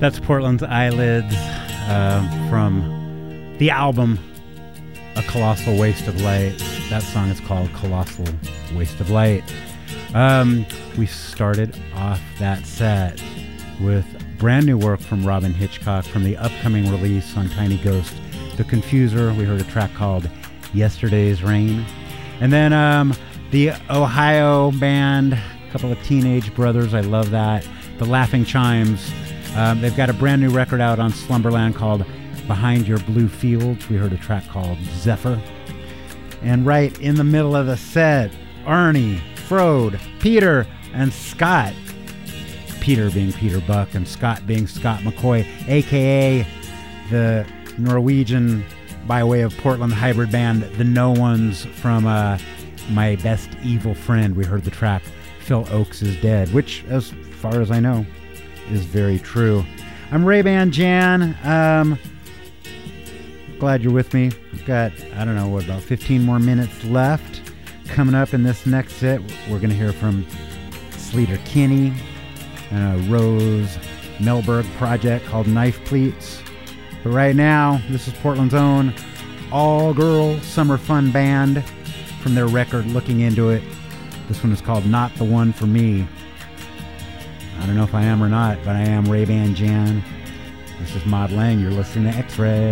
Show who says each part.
Speaker 1: That's Portland's Eyelids from the album A Colossal Waste of Light. That song is called Colossal Waste of Light. We started off that set with brand new work from Robyn Hitchcock from the upcoming release on Tiny Ghost, The Confuser. We heard a track called Yesterday's Rain. And then the Ohio band, a couple of teenage brothers, I love that. The Laughing Chimes. They've got a brand new record out on Slumberland called Behind Your Blue Fields. We heard a track called Zephyr. And right in the middle of the set, Arnie, Frode, Peter, and Scott. Peter being Peter Buck and Scott being Scott McCoy, a.k.a. the Norwegian, by way of Portland hybrid band, The No Ones from My Best Evil Friend. We heard the track Phil Oakes is Dead, which, as far as I know, is very true. I'm Ray-Ban Jan. Glad you're with me. We've got, I don't know, about 15 more minutes left. Coming up in this next set, we're going to hear from Sleater Kinney and a Rose Melberg project called Knife Pleats. But right now, this is Portland's own all-girl summer fun band from their record Looking Into It. This one is called Not the One for Me. I don't know if I am or not, but I am Ray-Ban Jan. This is Maud Lang. You're listening to X-Ray.